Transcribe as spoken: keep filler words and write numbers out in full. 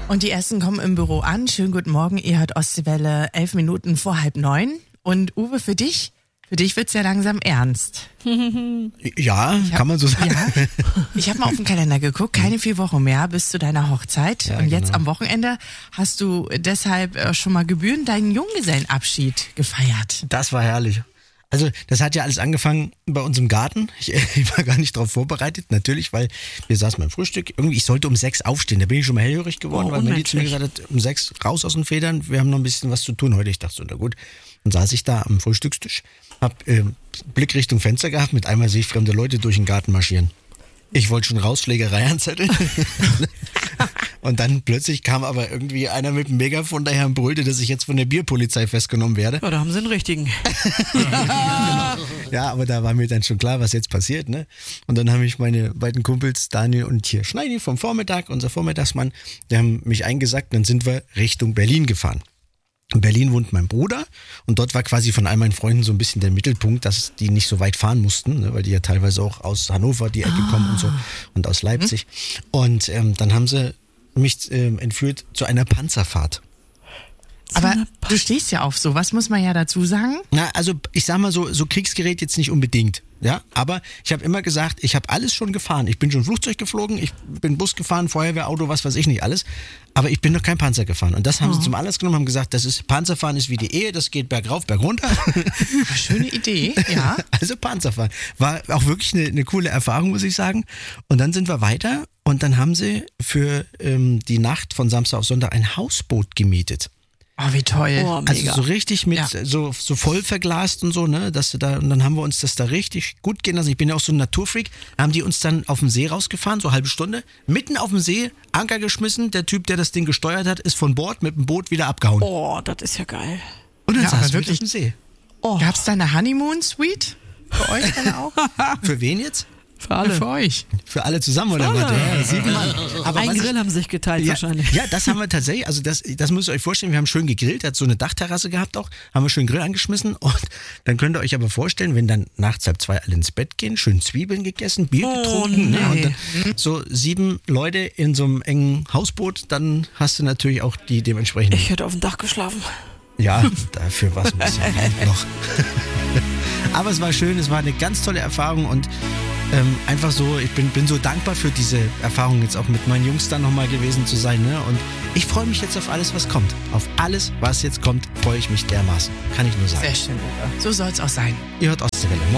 Und die ersten kommen im Büro an. Schönen guten Morgen, ihr hört Ostseewelle, elf Minuten vor halb neun. Und Uwe, für dich, für dich wird's ja langsam ernst. Ja, hab, kann man so sagen. Ja, ich habe mal auf den Kalender geguckt, keine vier Wochen mehr bis zu deiner Hochzeit. Ja, und jetzt genau. am Wochenende hast du deshalb schon mal gebührend deinen Junggesellenabschied gefeiert. Das war herrlich. Also das hat ja alles angefangen bei uns im Garten. Ich, ich war gar nicht darauf vorbereitet, natürlich, weil wir saßen beim Frühstück. Irgendwie, ich sollte um sechs aufstehen, da bin ich schon mal hellhörig geworden, Oh, weil Melly zu mir gesagt hat, um sechs raus aus den Federn, wir haben noch ein bisschen was zu tun heute. Ich dachte so, na gut. Dann saß ich da am Frühstückstisch, hab äh, Blick Richtung Fenster gehabt, mit einmal sehe ich fremde Leute durch den Garten marschieren. Ich wollte schon raus, Schlägerei anzetteln. Und dann plötzlich kam aber irgendwie einer mit dem Megafon daher und brüllte, dass ich jetzt von der Bierpolizei festgenommen werde. Ja, da haben sie einen richtigen. Ja, aber da war mir dann schon klar, was jetzt passiert, ne? Und dann haben mich meine beiden Kumpels, Daniel und hier Schneidi vom Vormittag, unser Vormittagsmann, die haben mich eingesackt, dann sind wir Richtung Berlin gefahren. In Berlin wohnt mein Bruder und dort war quasi von all meinen Freunden so ein bisschen der Mittelpunkt, dass die nicht so weit fahren mussten, ne, weil die ja teilweise auch aus Hannover die Ecke ah. kommen und so und aus Leipzig. Hm. Und ähm, dann haben sie mich ähm, entführt zu einer Panzerfahrt. Aber du stehst ja auf sowas, muss man ja dazu sagen. Na, also ich sag mal so, so Kriegsgerät jetzt nicht unbedingt, ja, aber ich habe immer gesagt, ich habe alles schon gefahren. Ich bin schon Flugzeug geflogen, ich bin Bus gefahren, Feuerwehrauto, was weiß ich nicht alles, aber ich bin noch kein Panzer gefahren. Und das haben oh. sie zum Anlass genommen, haben gesagt, das ist Panzerfahren ist wie die Ehe, das geht bergauf, bergunter. Schöne Idee, ja. Also Panzerfahren war auch wirklich eine, eine coole Erfahrung, muss ich sagen. Und dann sind wir weiter und dann haben sie für ähm, die Nacht von Samstag auf Sonntag ein Hausboot gemietet. Oh, wie toll. Oh, also so richtig mit, ja. so, so voll verglast und so, ne, dass du da, und dann haben wir uns das da richtig gut gehen lassen. Ich bin ja auch so ein Naturfreak. Haben die uns dann auf dem See rausgefahren, so eine halbe Stunde, mitten auf dem See, Anker geschmissen. Der Typ, der das Ding gesteuert hat, ist von Bord mit dem Boot wieder abgehauen. Oh, das ist ja geil. Und dann ja, saßen wir wirklich auf dem See. Oh. Gab's da eine Honeymoon Suite? Für euch dann auch? Für wen jetzt? Für alle. Für euch. Für alle zusammen, oder was? Ja, sieben Mann. Aber Ein was Grill ich, haben sich geteilt ja, wahrscheinlich. Ja, das haben wir tatsächlich, also das, das müsst ihr euch vorstellen, wir haben schön gegrillt, hat so eine Dachterrasse gehabt auch, haben wir schön Grill angeschmissen und dann könnt ihr euch aber vorstellen, wenn dann nachts halb zwei alle ins Bett gehen, schön Zwiebeln gegessen, Bier Oh, getrunken, nee. ne, und dann so sieben Leute in so einem engen Hausboot, dann hast du natürlich auch die dementsprechenden... Ich hätte auf dem Dach geschlafen. Ja, dafür war es ein bisschen noch. Aber es war schön, es war eine ganz tolle Erfahrung und ähm, einfach so, ich bin, bin so dankbar für diese Erfahrung jetzt auch mit meinen Jungs dann nochmal gewesen zu sein. Ne? Und ich freue mich jetzt auf alles, was kommt. Auf alles, was jetzt kommt, freue ich mich dermaßen. Kann ich nur sagen. Sehr schön, Uwe. So soll's auch sein. Ihr hört Ostseewelle.